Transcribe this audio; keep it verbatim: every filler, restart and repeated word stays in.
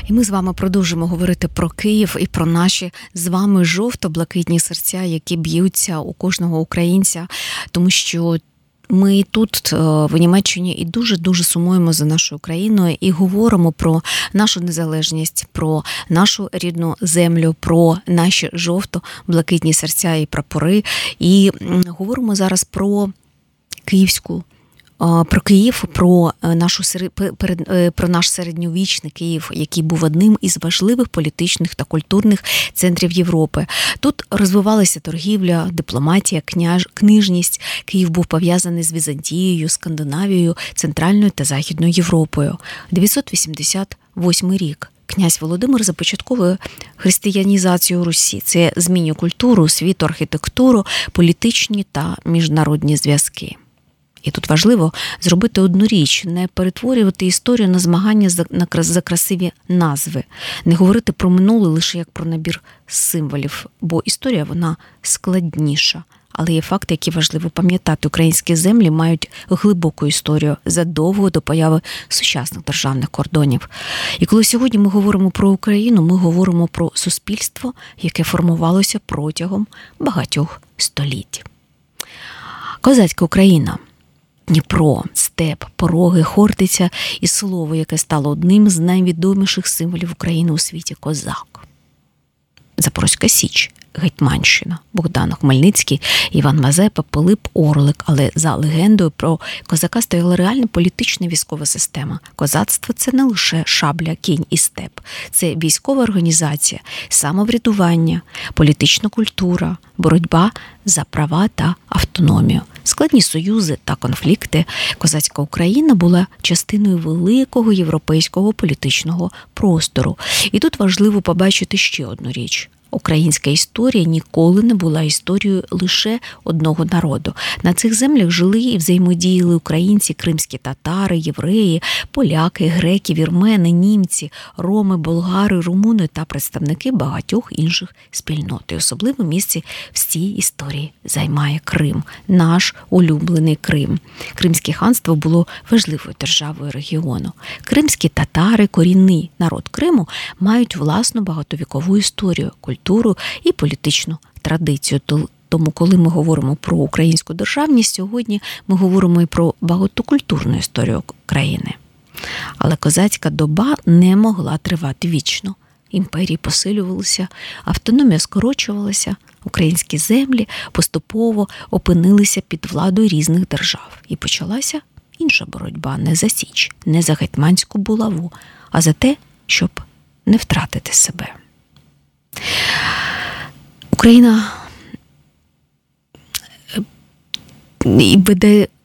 І ми з вами продовжимо говорити про Київ і про наші з вами жовто-блакитні серця, які б'ються у кожного українця, тому що ми тут, в Німеччині, і дуже-дуже сумуємо за нашою країною і говоримо про нашу незалежність, про нашу рідну землю, про наші жовто-блакитні серця і прапори. І говоримо зараз про київську Про Київ, про нашу про наш середньовічний Київ, який був одним із важливих політичних та культурних центрів Європи. Тут розвивалася торгівля, дипломатія, княж, книжність. Київ був пов'язаний з Візантією, Скандинавією, Центральною та Західною Європою. дев'ятсот вісімдесят восьмий рік. Князь Володимир започатковує християнізацію Русі. Це змінює культуру, освіту, архітектуру, політичні та міжнародні зв'язки. І тут важливо зробити одну річ – не перетворювати історію на змагання за красиві назви, не говорити про минуле лише як про набір символів, бо історія, вона складніша. Але є факти, які важливо пам'ятати. Українські землі мають глибоку історію задовго до появи сучасних державних кордонів. І коли сьогодні ми говоримо про Україну, ми говоримо про суспільство, яке формувалося протягом багатьох століть. Козацька Україна. Дніпро, степ, пороги, Хортиця і слово, яке стало одним з найвідоміших символів України у світі – козак. Запорозька Січ, Гетьманщина, Богдан Хмельницький, Іван Мазепа, Пилип Орлик. Але за легендою про козака стояла реальна політична військова система. Козацтво – це не лише шабля, кінь і степ. Це військова організація, самоврядування, політична культура, боротьба за права та автономію. Складні союзи та конфлікти. Козацька Україна була частиною великого європейського політичного простору. І тут важливо побачити ще одну річ. Українська історія ніколи не була історією лише одного народу. На цих землях жили і взаємодіяли українці, кримські татари, євреї, поляки, греки, вірмени, німці, роми, болгари, румуни та представники багатьох інших спільнот. І особливе місце в цій історії займає Крим, наш улюблений Крим. Кримське ханство було важливою державою регіону. Кримські татари, корінний народ Криму, мають власну багатовікову історію, культуру і політичну традицію. Тому, коли ми говоримо про українську державність, сьогодні ми говоримо і про багатокультурну історію країни. Але козацька доба не могла тривати вічно. Імперії посилювалися, автономія скорочувалася, українські землі поступово опинилися під владою різних держав. І почалася інша боротьба не за Січ, не за гетьманську булаву, а за те, щоб не втратити себе. Україна веде